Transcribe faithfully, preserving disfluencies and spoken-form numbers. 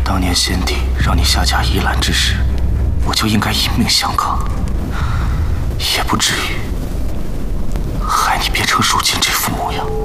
当年先帝让你下嫁依兰之时，我就应该引命相抗，也不至于害你变成如今这副模样。